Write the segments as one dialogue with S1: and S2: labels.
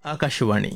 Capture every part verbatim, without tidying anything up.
S1: ಆಕಾಶವಾಣಿ.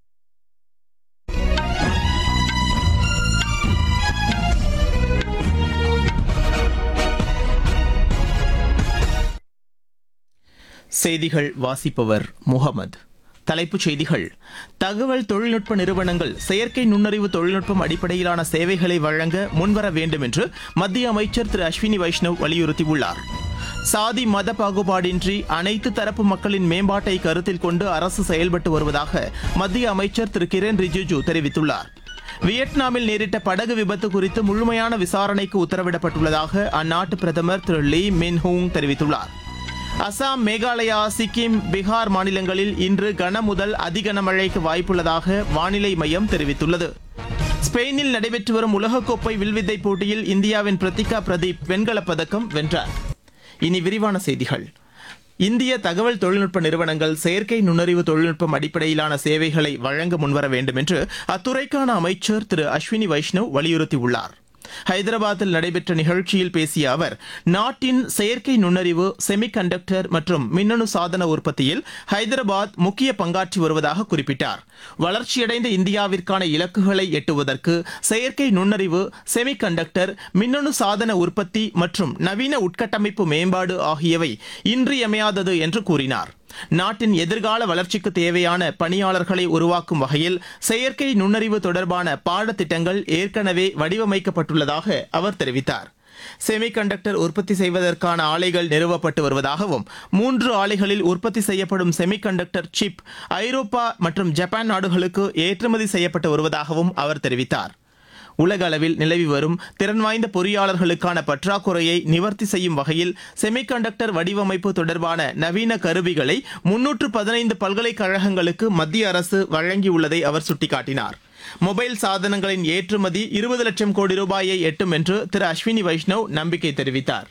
S1: செய்திகள் வாசிப்பவர் முகமது. தலைப்புச் செய்திகள். தகவல் தொழில்நுட்ப நிறுவனங்கள் செயற்கை நுண்ணறிவு தொழில்நுட்பம் அடிப்படையிலான சேவைகளை வழங்க முன்வர வேண்டும் என்று மத்திய அமைச்சர் திரு அஸ்வினி வைஷ்ணவ் வலியுறுத்தியுள்ளார். சாதி மத பாகுபாடின்றி அனைத்து தரப்பு மக்களின் மேம்பாட்டை கருத்தில் கொண்டு அரசு செயல்பட்டு வருவதாக மத்திய அமைச்சர் திரு கிரண் ரிஜிஜு தெரிவித்துள்ளார். வியட்நாமில் நேரிட்ட படகு விபத்து குறித்து முழுமையான விசாரணைக்கு உத்தரவிடப்பட்டுள்ளதாக அந்நாட்டு பிரதமர் திரு லீ மின் ஹூங் தெரிவித்துள்ளார். அசாம், மேகாலயா, சிக்கிம், பீகார் மாநிலங்களில் இன்று கன முதல் அதிகனமழைக்கு வாய்ப்புள்ளதாக வானிலை மையம் தெரிவித்துள்ளது. ஸ்பெயினில் நடைபெற்று வரும் உலகக்கோப்பை வில்வித்தை போட்டியில் இந்தியாவின் பிரத்திகா பிரதீப் வெண்கலப் பதக்கம் வென்றார். இனி விரிவான செய்திகள். இந்திய தகவல் தொழில்நுட்ப நிறுவனங்கள் செயற்கை நுண்ணறிவு தொழில்நுட்பம் அடிப்படையிலான சேவைகளை வழங்க முன்வர வேண்டும் என்று அத்துறைக்கான அமைச்சர் திரு அஸ்வினி வைஷ்ணவ் வலியுறுத்தியுள்ளார். ஹைதராபாத்தில் நடைபெற்ற நிகழ்ச்சியில் பேசிய அவர், நாட்டின் செயற்கை நுண்ணறிவு, செமி கண்டக்டர் மற்றும் மின்னணு சாதன உற்பத்தியில் ஹைதராபாத் முக்கிய பங்காற்றி வருவதாக குறிப்பிட்டார். வளர்ச்சியடைந்த இந்தியாவிற்கான இலக்குகளை எட்டுவதற்கு செயற்கை நுண்ணறிவு, செமி கண்டக்டர், மின்னணு சாதன உற்பத்தி மற்றும் நவீன உட்கட்டமைப்பு மேம்பாடு ஆகியவை இன்றியமையாதது என்று கூறினார். நாட்டின் எதிர்கால வளர்ச்சிக்கு தேவையான பணியாளர்களை உருவாக்கும் வகையில் செயற்கை நுண்ணறிவு தொடர்பான பாடத்திட்டங்கள் ஏற்கனவே வடிவமைக்கப்பட்டுள்ளதாக அவர் தெரிவித்தார். செமி கண்டக்டர் உற்பத்தி செய்வதற்கான ஆலைகள் நிறுவப்பட்டு வருவதாகவும், மூன்று ஆலைகளில் உற்பத்தி செய்யப்படும் செமி கண்டக்டர் சிப் ஐரோப்பா மற்றும் ஜப்பான் நாடுகளுக்கு ஏற்றுமதி செய்யப்பட்டு வருவதாகவும் அவர் தெரிவித்தார். உலக அளவில் நிலவி வரும் திறன் வாய்ந்த பொறியாளர்களுக்கான பற்றாக்குறையை நிவர்த்தி செய்யும் வகையில் செமிகண்டக்டர் வடிவமைப்பு தொடர்பான நவீன கருவிகளை முன்னூற்று பதினைந்து பல்கலைக்கழகங்களுக்கு மத்திய அரசு வழங்கியுள்ளதை அவர் சுட்டிக்காட்டினார். மொபைல் சாதனங்களின் ஏற்றுமதி இருபது லட்சம் கோடி ரூபாயை எட்டும் என்று திரு அஸ்வினி வைஷ்ணவ் நம்பிக்கை தெரிவித்தார்.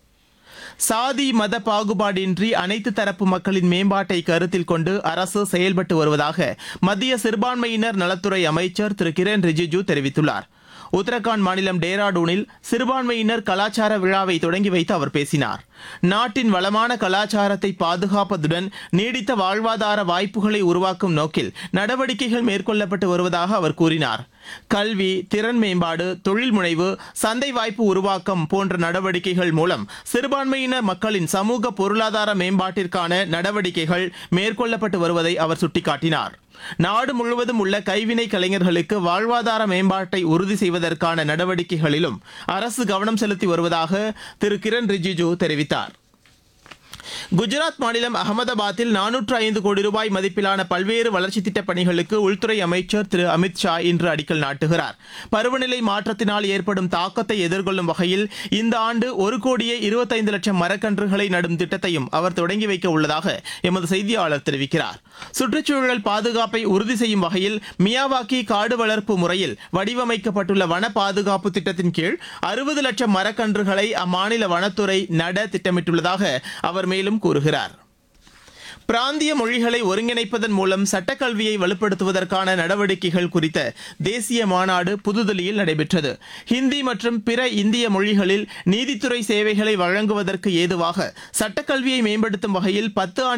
S1: சாதி மத பாகுபாடின்றி அனைத்து தரப்பு மக்களின் மேம்பாட்டை கருத்தில் கொண்டு அரசு செயல்பட்டு வருவதாக மத்திய சிறுபான்மையினர் நலத்துறை அமைச்சர் திரு கிரண் ரிஜிஜு தெரிவித்துள்ளார். உத்தரகாண்ட் மாநிலம் டேராடூனில் சிறுபான்மையினர் கலாச்சார விழாவை தொடங்கி வைத்து அவர் பேசினார். நாட்டின் வளமான கலாச்சாரத்தை பாதுகாப்பதுடன் நீடித்த வாழ்வாதார வாய்ப்புகளை உருவாக்கும் நோக்கில் நடவடிக்கைகள் மேற்கொள்ளப்பட்டு வருவதாக அவர் கூறினார். கல்வி, திறன் மேம்பாடு, தொழில் முனைவு, சந்தை வாய்ப்பு உருவாக்கம் போன்ற நடவடிக்கைகள் மூலம் சிறுபான்மையினர் மக்களின் சமூக பொருளாதார மேம்பாட்டிற்கான நடவடிக்கைகள் மேற்கொள்ளப்பட்டு வருவதை அவர் சுட்டிக்காட்டினார். நாடு முழுவதும் உள்ள கைவினை கலைஞர்களுக்கு வாழ்வாதார மேம்பாட்டை உறுதி செய்வதற்கான நடவடிக்கைகளிலும் அரசு கவனம் செலுத்தி வருவதாக திரு கிரண் ரிஜிஜு தெரிவித்தார். குஜராத் மாநிலம் அகமதாபாத்தில் நானூற்று ஐந்து கோடி ரூபாய் மதிப்பிலான பல்வேறு வளர்ச்சி திட்டப் பணிகளுக்கு உள்துறை அமைச்சர் திரு அமித் ஷா இன்று அடிக்கல் நாட்டுகிறார். பருவநிலை மாற்றத்தினால் ஏற்படும் தாக்கத்தை எதிர்கொள்ளும் வகையில் இந்த ஆண்டு ஒரு கோடியே இருபத்தைந்து லட்சம் மரக்கன்றுகளை நடும் திட்டத்தையும் அவர் தொடங்கி வைக்க உள்ளதாக எமது செய்தியாளர் தெரிவிக்கிறார். சுற்றுச்சூழல் பாதுகாப்பை உறுதி செய்யும் வகையில் மியாவாக்கி காடு வளர்ப்பு முறையில் வடிவமைக்கப்பட்டுள்ள வன பாதுகாப்பு திட்டத்தின் கீழ் அறுபது லட்சம் மரக்கன்றுகளை அம்மாநில வனத்துறை நட திட்டமிட்டுள்ளதாக அவர் மேலும் கூறுகிறார். பிராந்திய மொழிகளை ஒருங்கிணைப்பதன் மூலம் சட்டக்கல்வியை வலுப்படுத்துவதற்கான நடவடிக்கைகள் குறித்த தேசிய மாநாடு புதுதில்லியில் நடைபெற்றது. ஹிந்தி மற்றும் பிற இந்திய மொழிகளில் நீதித்துறை சேவைகளை வழங்குவதற்கு ஏதுவாக சட்டக்கல்வியை மேம்படுத்தும் வகையில் பத்து ஆண்டு